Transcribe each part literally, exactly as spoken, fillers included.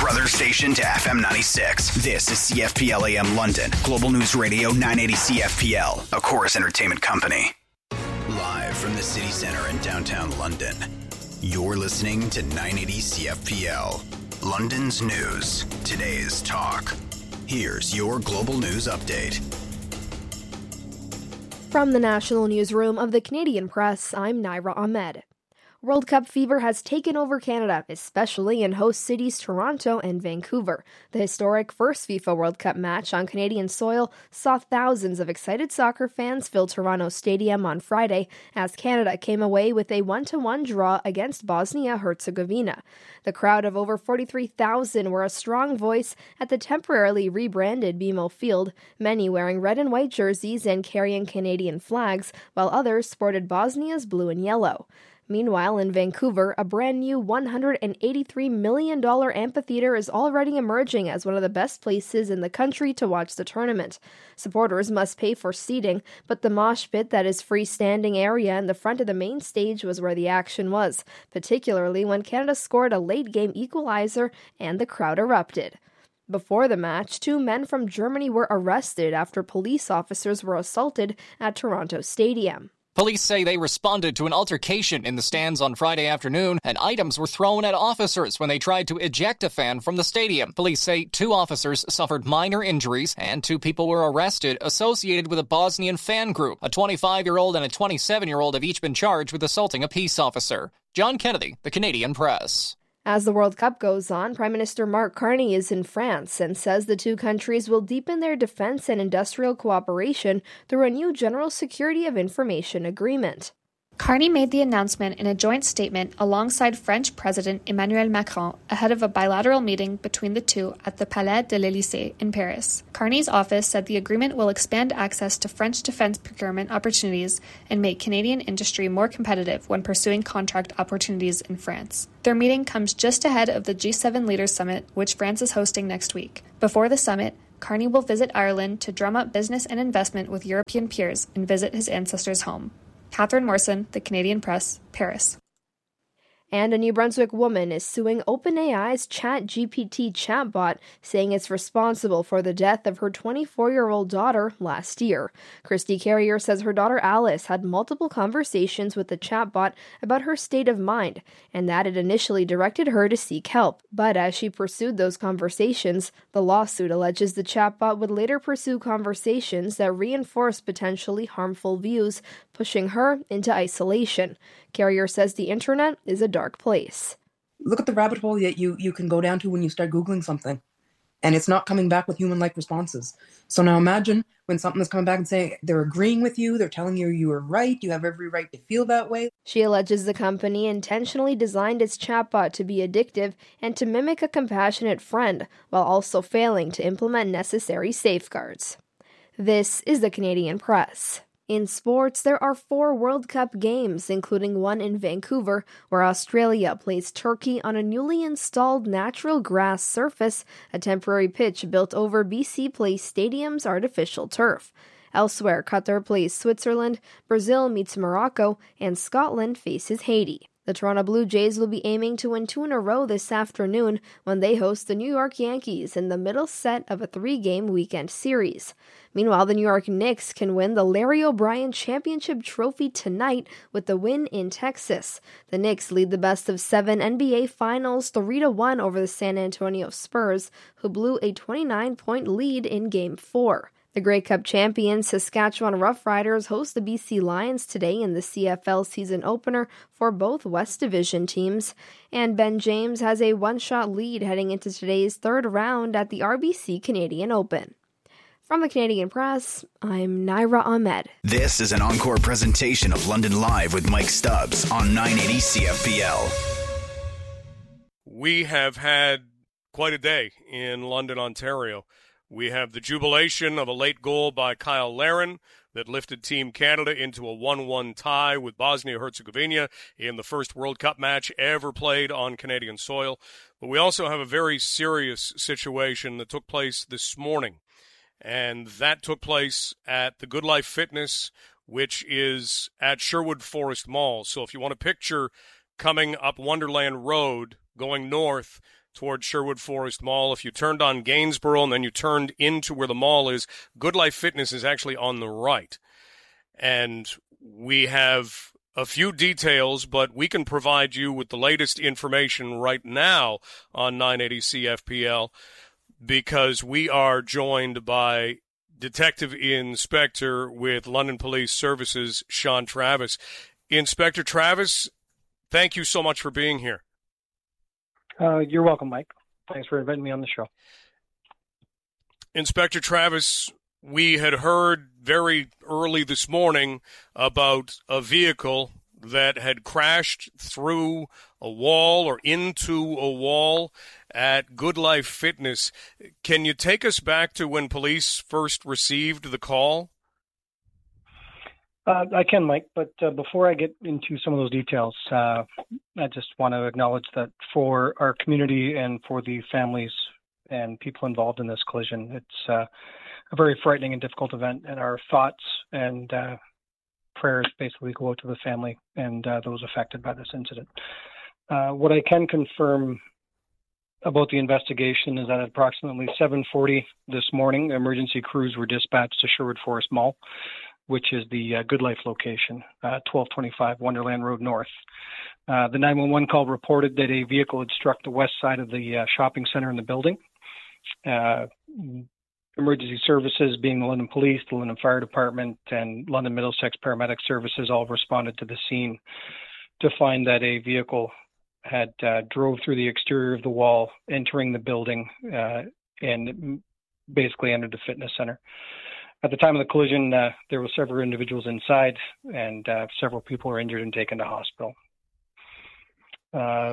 brother station to F M ninety-six. This is C F P L A M London, Global News Radio nine eighty C F P L, a Chorus Entertainment company. Live from the city center in downtown London, you're listening to nine eighty C F P L, London's news, today's talk. Here's your global news update. From the National Newsroom of the Canadian Press, I'm Naira Ahmed. World Cup fever has taken over Canada, especially in host cities Toronto and Vancouver. The historic first FIFA World Cup match on Canadian soil saw thousands of excited soccer fans fill Toronto Stadium on Friday as Canada came away with a one to one draw against Bosnia-Herzegovina. The crowd of over forty-three thousand were a strong voice at the temporarily rebranded B M O Field, many wearing red and white jerseys and carrying Canadian flags, while others sported Bosnia's blue and yellow. Meanwhile, in Vancouver, a brand new one hundred eighty-three million dollars amphitheater is already emerging as one of the best places in the country to watch the tournament. Supporters must pay for seating, but the mosh pit that is freestanding area in the front of the main stage was where the action was, particularly when Canada scored a late-game equalizer and the crowd erupted. Before the match, two men from Germany were arrested after police officers were assaulted at Toronto Stadium. Police say they responded to an altercation in the stands on Friday afternoon, and items were thrown at officers when they tried to eject a fan from the stadium. Police say two officers suffered minor injuries, and two people were arrested associated with a Bosnian fan group. A twenty-five-year-old and a twenty-seven-year-old have each been charged with assaulting a peace officer. John Kennedy, The Canadian Press. As the World Cup goes on, Prime Minister Mark Carney is in France and says the two countries will deepen their defense and industrial cooperation through a new General Security of Information agreement. Carney made the announcement in a joint statement alongside French President Emmanuel Macron ahead of a bilateral meeting between the two at the Palais de l'Élysée in Paris. Carney's office said the agreement will expand access to French defense procurement opportunities and make Canadian industry more competitive when pursuing contract opportunities in France. Their meeting comes just ahead of the G seven Leaders Summit, which France is hosting next week. Before the summit, Carney will visit Ireland to drum up business and investment with European peers and visit his ancestors' home. Catherine Morrison, The Canadian Press, Paris. And a New Brunswick woman is suing OpenAI's ChatGPT chatbot, saying it's responsible for the death of her twenty-four-year-old daughter last year. Christy Carrier says her daughter Alice had multiple conversations with the chatbot about her state of mind, and that it initially directed her to seek help. But as she pursued those conversations, the lawsuit alleges the chatbot would later pursue conversations that reinforce potentially harmful views, pushing her into isolation. Carrier says the internet is a dark place. Look at the rabbit hole that you, you can go down to when you start Googling something, and it's not coming back with human-like responses. So now imagine when something is coming back and saying they're agreeing with you, they're telling you you are right, you have every right to feel that way. She alleges the company intentionally designed its chatbot to be addictive and to mimic a compassionate friend, while also failing to implement necessary safeguards. This is the Canadian Press. In sports, there are four World Cup games, including one in Vancouver, where Australia plays Turkey on a newly installed natural grass surface, a temporary pitch built over B C Place Stadium's artificial turf. Elsewhere, Qatar plays Switzerland, Brazil meets Morocco, and Scotland faces Haiti. The Toronto Blue Jays will be aiming to win two in a row this afternoon when they host the New York Yankees in the middle set of a three-game weekend series. Meanwhile, the New York Knicks can win the Larry O'Brien Championship Trophy tonight with the win in Texas. The Knicks lead the best of seven N B A Finals three to one over the San Antonio Spurs, who blew a twenty-nine point lead in Game four. The Grey Cup champions Saskatchewan Roughriders host the B C Lions today in the C F L season opener for both West Division teams. And Ben James has a one-shot lead heading into today's third round at the R B C Canadian Open. From the Canadian Press, I'm Naira Ahmed. This is an encore presentation of London Live with Mike Stubbs on nine eighty C F P L. We have had quite a day in London, Ontario. We have the jubilation of a late goal by Kyle Larin that lifted Team Canada into a one one tie with Bosnia-Herzegovina in the first World Cup match ever played on Canadian soil. But we also have a very serious situation that took place this morning, and that took place at the Good Life Fitness, which is at Sherwood Forest Mall. So if you want to picture coming up Wonderland Road, going north towards Sherwood Forest Mall. If you turned on Gainsborough and then you turned into where the mall is, Good Life Fitness is actually on the right. And we have a few details, but we can provide you with the latest information right now on nine eighty C F P L because we are joined by Detective Inspector with London Police Services, Sean Travis. Inspector Travis, thank you so much for being here. Uh, you're welcome, Mike. Thanks for inviting me on the show. Inspector Travis, we had heard very early this morning about a vehicle that had crashed through a wall or into a wall at Good Life Fitness. Can you take us back to when police first received the call? Uh, I can, Mike, but uh, before I get into some of those details, uh, I just want to acknowledge that for our community and for the families and people involved in this collision, it's uh, a very frightening and difficult event, and our thoughts and uh, prayers basically go out to the family and uh, those affected by this incident. Uh, what I can confirm about the investigation is that at approximately seven forty this morning, emergency crews were dispatched to Sherwood Forest Mall, which is the uh, Good Life location, uh, twelve twenty-five Wonderland Road North. Uh, the nine one one call reported that a vehicle had struck the west side of the uh, shopping center in the building. Uh, emergency services, being the London Police, the London Fire Department, and London Middlesex Paramedic Services all responded to the scene to find that a vehicle had uh, drove through the exterior of the wall, entering the building, uh, and basically entered the fitness center. At the time of the collision, uh, there were several individuals inside, and uh, several people were injured and taken to hospital. Uh,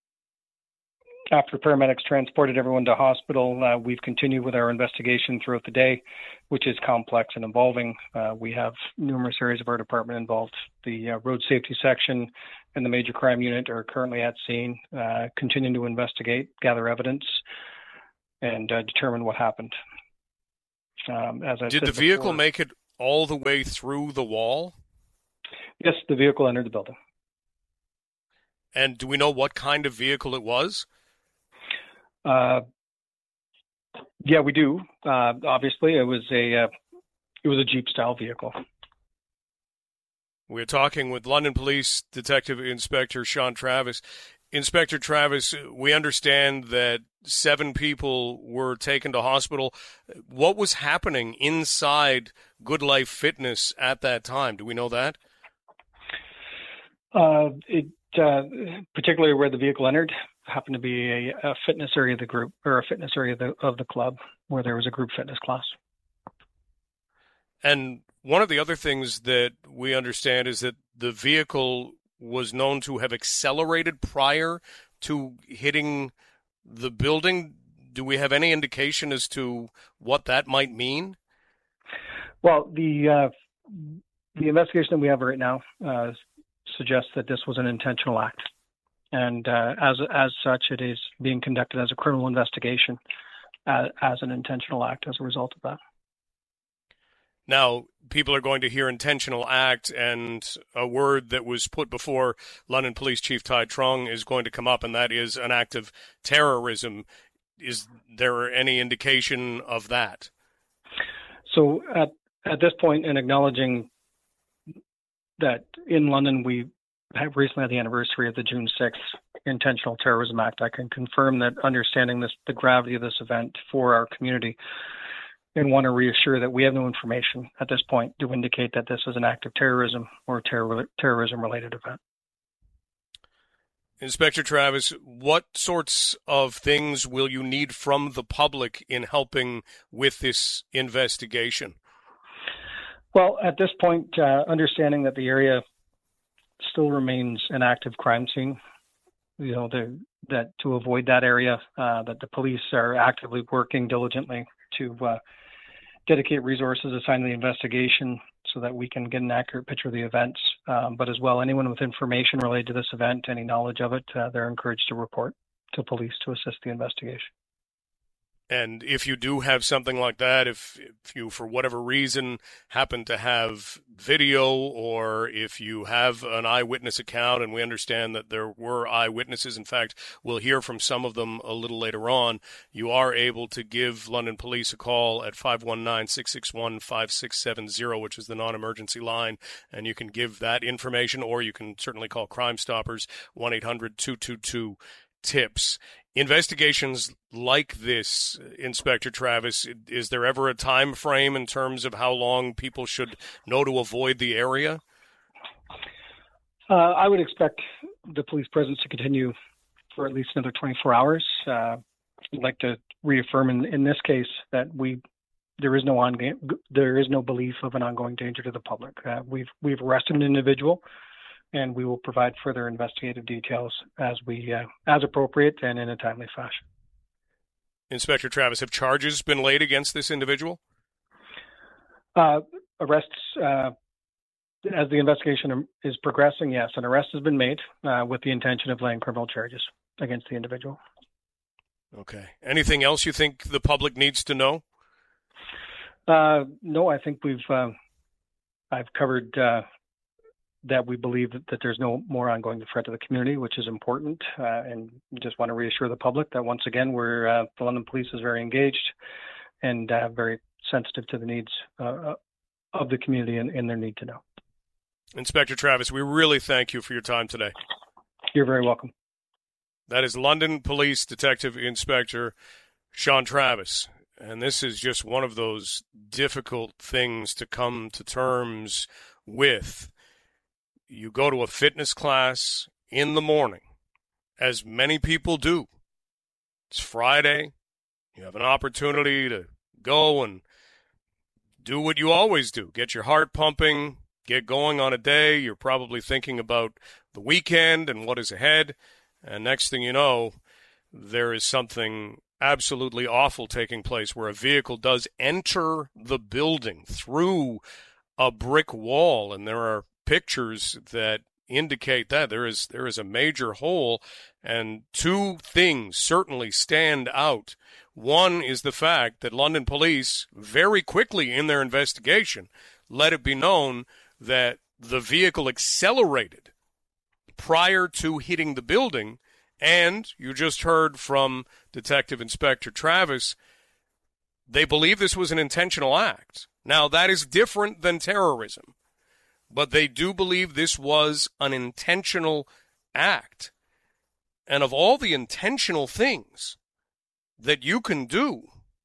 after paramedics transported everyone to hospital, uh, we've continued with our investigation throughout the day, which is complex and involving. Uh, we have numerous areas of our department involved. The uh, road safety section and the major crime unit are currently at scene, uh, continuing to investigate, gather evidence, and uh, determine what happened. Um, as I Did said the vehicle before, make it all the way through the wall? Yes, the vehicle entered the building. And do we know what kind of vehicle it was? Uh, yeah, we do. Uh, obviously, it was a uh, it was a Jeep-style vehicle. We're talking with London Police Detective Inspector Sean Travis. Inspector Travis, we understand that seven people were taken to hospital. What was happening inside Good Life Fitness at that time? Do we know that? Uh, it uh, particularly where the vehicle entered happened to be a, a fitness area of the group, or a fitness area of the, of the club, where there was a group fitness class. And one of the other things that we understand is that the vehicle was known to have accelerated prior to hitting the building. Do we have any indication as to what that might mean? Well, the uh, the investigation that we have right now uh, suggests that this was an intentional act, and uh, as as such, it is being conducted as a criminal investigation uh, as an intentional act as a result of that. Now, people are going to hear intentional act, and a word that was put before London Police Chief Ty Trung is going to come up, and that is an act of terrorism. Is there any indication of that? So at, at this point, in acknowledging that in London we have recently had the anniversary of the June sixth Intentional Terrorism Act, I can confirm that understanding this, the gravity of this event for our community, and want to reassure that we have no information at this point to indicate that this is an act of terrorism or a terror, terrorism-related event. Inspector Travis, what sorts of things will you need from the public in helping with this investigation? Well, at this point, uh, understanding that the area still remains an active crime scene, you know, the, that to avoid that area, uh, that the police are actively working diligently to uh, dedicate resources assigned to the investigation so that we can get an accurate picture of the events. Um, but as well, anyone with information related to this event, any knowledge of it, uh, they're encouraged to report to police to assist the investigation. And if you do have something like that, if, if you, for whatever reason, happen to have video, or if you have an eyewitness account, and we understand that there were eyewitnesses, in fact, we'll hear from some of them a little later on, you are able to give London Police a call at five one nine, six six one, five six seven zero, which is the non-emergency line, and you can give that information, or you can certainly call Crime Stoppers, one eight hundred, two two two, TIPS. Investigations like this, Inspector Travis, is there ever a time frame in terms of how long people should know to avoid the area? Uh, I would expect the police presence to continue for at least another twenty-four hours. Uh, I'd like to reaffirm in, in this case that we there is no ongoing there is no belief of an ongoing danger to the public. Uh, we've we've arrested an individual, and we will provide further investigative details as we uh, as appropriate and in a timely fashion. Inspector Travis, have charges been laid against this individual? Uh, arrests, uh, as the investigation is progressing, yes, an arrest has been made uh, with the intention of laying criminal charges against the individual. Okay. Anything else you think the public needs to know? Uh, no, I think we've uh, I've covered. Uh, that we believe that, that there's no more ongoing threat to the community, which is important. Uh, and we just want to reassure the public that once again, we're, uh, the London Police is very engaged and uh, very sensitive to the needs uh, of the community and, and their need to know. Inspector Travis, we really thank you for your time today. You're very welcome. That is London Police Detective Inspector Sean Travis. And this is just one of those difficult things to come to terms with. You go to a fitness class in the morning, as many people do. It's Friday. You have an opportunity to go and do what you always do. Get your heart pumping, get going on a day. You're probably thinking about the weekend and what is ahead. And next thing you know, there is something absolutely awful taking place where a vehicle does enter the building through a brick wall, and there are pictures that indicate that there is there is a major hole, and two things certainly stand out. One is the fact that London Police very quickly in their investigation let it be known that the vehicle accelerated prior to hitting the building, and you just heard from Detective Inspector Travis, they believe this was an intentional act. Now, that is different than terrorism. But they do believe this was an intentional act. And of all the intentional things that you can do,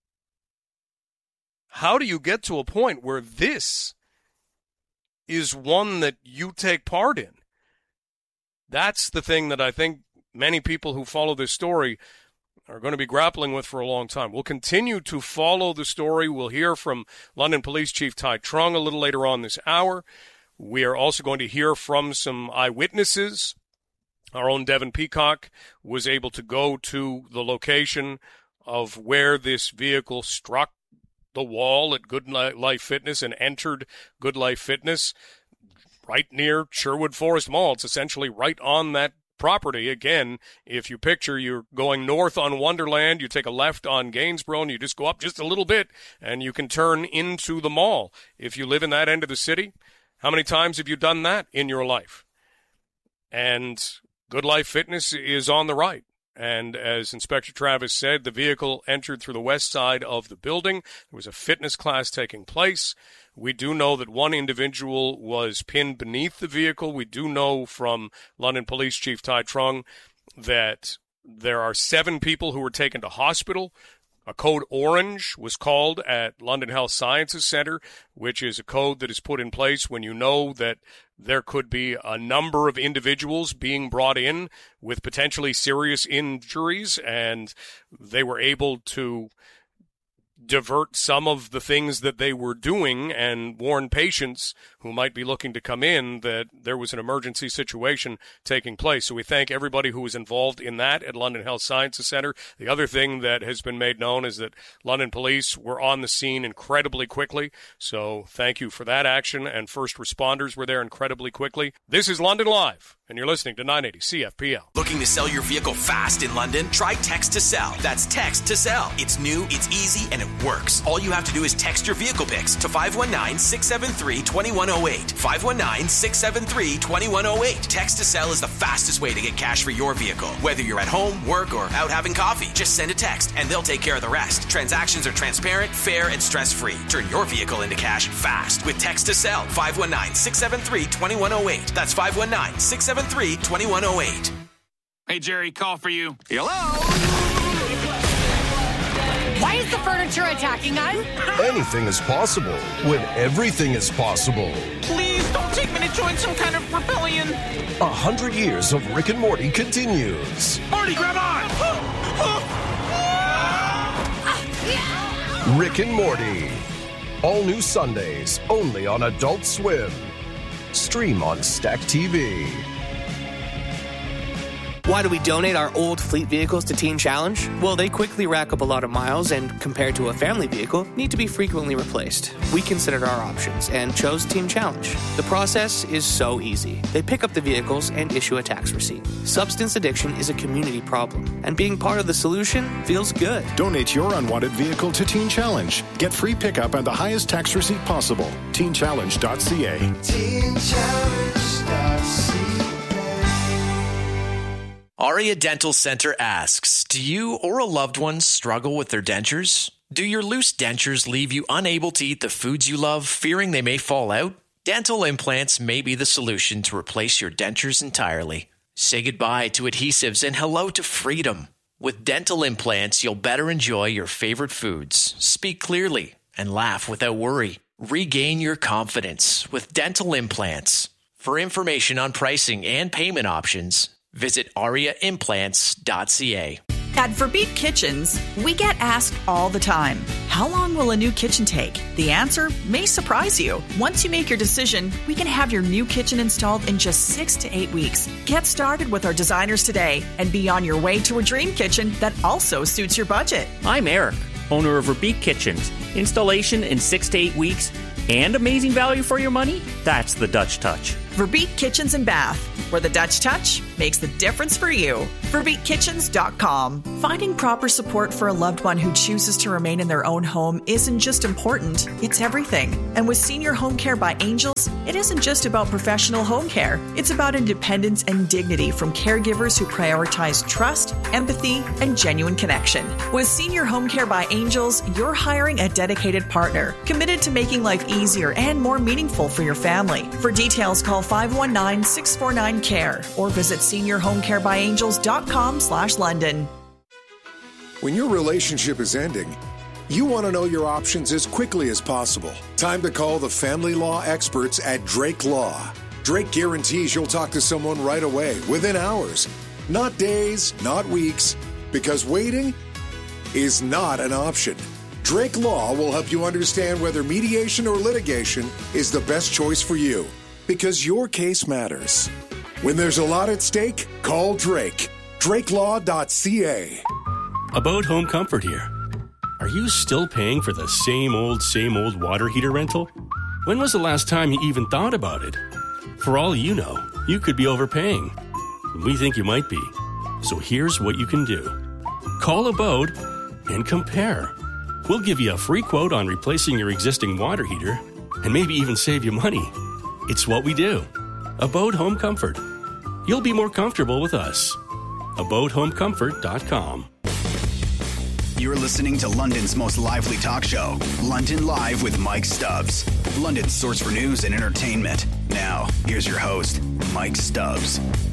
how do you get to a point where this is one that you take part in? That's the thing that I think many people who follow this story are going to be grappling with for a long time. We'll continue to follow the story. We'll hear from London Police Chief Tai Trung a little later on this hour. We are also going to hear from some eyewitnesses. Our own Devin Peacock was able to go to the location of where this vehicle struck the wall at Good Life Fitness and entered Good Life Fitness right near Sherwood Forest Mall. It's essentially right on that property. Again, if you picture you're going north on Wonderland, you take a left on Gainsborough, and you just go up just a little bit, and you can turn into the mall. If you live in that end of the city, how many times have you done that in your life? And Good Life Fitness is on the right. And as Inspector Travis said, the vehicle entered through the west side of the building. There was a fitness class taking place. We do know that one individual was pinned beneath the vehicle. We do know from London Police Chief Tai Trung that there are seven people who were taken to hospital. A code orange was called at London Health Sciences Center, which is a code that is put in place when you know that there could be a number of individuals being brought in with potentially serious injuries, and they were able to divert some of the things that they were doing and warn patients who might be looking to come in that there was an emergency situation taking place. So we thank everybody who was involved in that at London Health Sciences Center. The other thing that has been made known is that London Police were on the scene incredibly quickly. So thank you for that action, and first responders were there incredibly quickly. This is London Live. and you're listening to nine eighty C F P L. Looking to sell your vehicle fast in London? Try Text to Sell. That's Text to Sell. It's new, it's easy, and it works. All you have to do is text your vehicle pics to five one nine, six seven three, two one zero eight. five one nine, six seven three, two one zero eight. Text to Sell is the fastest way to get cash for your vehicle. Whether you're at home, work, or out having coffee, just send a text and they'll take care of the rest. Transactions are transparent, fair, and stress-free. Turn your vehicle into cash fast with Text to Sell. five one nine, six seven three, two one zero eight. That's five one nine, six seven three, two one zero eight. Hey, Jerry, call for you. Hello? Why is the furniture attacking us? Anything is possible when everything is possible. Please don't take me to join some kind of rebellion. A hundred years of Rick and Morty continues. Morty, grab on! Rick and Morty. All new Sundays, only on Adult Swim. Stream on Stack T V. Why do we donate our old fleet vehicles to Teen Challenge? Well, they quickly rack up a lot of miles and, compared to a family vehicle, need to be frequently replaced. We considered our options and chose Teen Challenge. The process is so easy. They pick up the vehicles and issue a tax receipt. Substance addiction is a community problem, and being part of the solution feels good. Donate your unwanted vehicle to Teen Challenge. Get free pickup and the highest tax receipt possible. teen challenge dot c a. teen challenge dot c a. Aria Dental Center asks, do you or a loved one struggle with their dentures? Do your loose dentures leave you unable to eat the foods you love, fearing they may fall out? Dental implants may be the solution to replace your dentures entirely. Say goodbye to adhesives and hello to freedom. With dental implants, you'll better enjoy your favorite foods, speak clearly, and laugh without worry. Regain your confidence with dental implants. For information on pricing and payment options, visit aria implants dot c a. At Verbeek Kitchens, we get asked all the time, how long will a new kitchen take? The answer may surprise you. Once you make your decision, we can have your new kitchen installed in just six to eight weeks. Get started with our designers today and be on your way to a dream kitchen that also suits your budget. I'm Eric, owner of Verbeek Kitchens. Installation in six to eight weeks and amazing value for your money? That's the Dutch touch. Verbeek Kitchens and Bath, where the Dutch touch makes the difference for you. verbeek kitchens dot com. Finding proper support for a loved one who chooses to remain in their own home isn't just important, it's everything. And with Senior Home Care by Angels, it isn't just about professional home care. It's about independence and dignity from caregivers who prioritize trust, empathy, and genuine connection. With Senior Home Care by Angels, you're hiring a dedicated partner, committed to making life easier and more meaningful for your family. For details, call five one nine, six four nine, C A R E or visit senior home care by angels dot com slash London. When your relationship is ending, you want to know your options as quickly as possible. Time to call the family law experts at Drake Law. Drake guarantees you'll talk to someone right away, within hours. Not days, not weeks, because waiting is not an option. Drake Law will help you understand whether mediation or litigation is the best choice for you, because your case matters. When there's a lot at stake, call Drake. drake law dot c a. About Home Comfort here. Are you still paying for the same old, same old water heater rental? When was the last time you even thought about it? For all you know, you could be overpaying. We think you might be. So here's what you can do. Call Abode and compare. We'll give you a free quote on replacing your existing water heater and maybe even save you money. It's what we do. Abode Home Comfort. You'll be more comfortable with us. abode home comfort dot com. You're listening to London's most lively talk show, London Live with Mike Stubbs. London's source for news and entertainment. Now, here's your host, Mike Stubbs.